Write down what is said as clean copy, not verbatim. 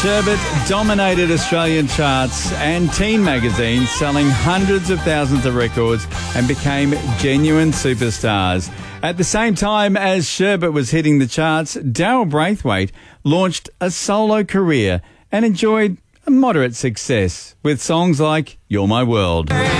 Sherbet dominated Australian charts and teen magazines, selling hundreds of thousands of records and became genuine superstars. At the same time as Sherbet was hitting the charts, Daryl Braithwaite launched a solo career and enjoyed a moderate success with songs like You're My World.